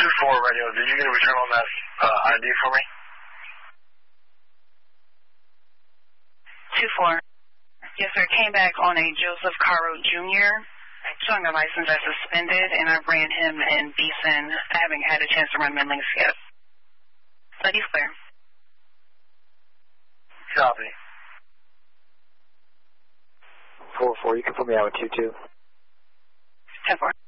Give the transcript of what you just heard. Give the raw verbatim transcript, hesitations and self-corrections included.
two four radio, did you get a return on that uh, I D for me? two four. Yes, sir. Came back on a Joseph Caro Junior showing the license as suspended, and I ran him in Beeson. I haven't had a chance to run Midlinks yet. But he's clear. Copy. four four, you can put me out with two two. ten four.